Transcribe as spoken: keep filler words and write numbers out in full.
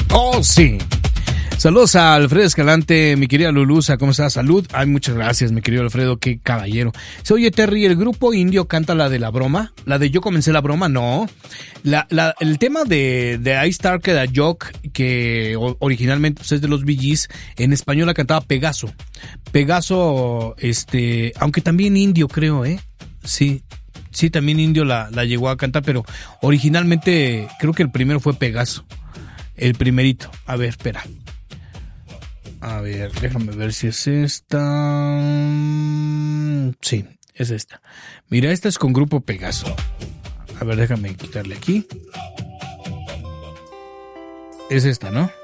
Oh, sí. Saludos a Alfredo Escalante, mi querida Lulusa, ¿cómo estás? Salud. Ay, muchas gracias, mi querido Alfredo, qué caballero. Se oye, Terry, ¿el grupo indio canta la de la broma? ¿La de yo comencé la broma? No. La, la, el tema de, de I Started a Joke, que originalmente pues, es de los Bee Gees, en español la cantaba Pegaso. Pegaso, este, aunque también indio, creo, ¿eh? Sí. Sí, también indio la, la llegó a cantar, pero originalmente creo que el primero fue Pegaso. El primerito. A ver, espera. A ver, déjame ver si es esta. Sí, es esta. Mira, esta es con Grupo Pegaso. A ver, déjame quitarle aquí. Es esta, ¿no?